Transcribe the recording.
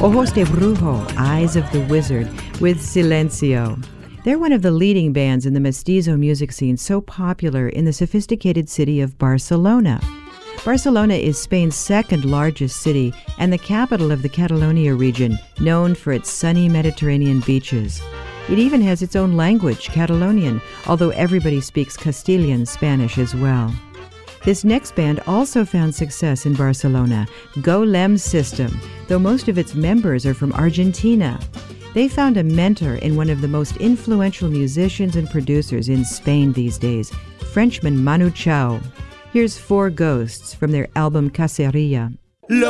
Ojos de Brujo, Eyes of the Wizard, with Silencio. They're one of the leading bands in the mestizo music scene, so popular in the sophisticated city of Barcelona. Barcelona is Spain's second largest city and the capital of the Catalonia region, known for its sunny Mediterranean beaches. It even has its own language, Catalonian, although everybody speaks Castilian Spanish as well. This next band also found success in Barcelona, Golem System, though most of its members are from Argentina. They found a mentor in one of the most influential musicians and producers in Spain these days, Frenchman Manu Chao. Here's Four Ghosts from their album Caceria.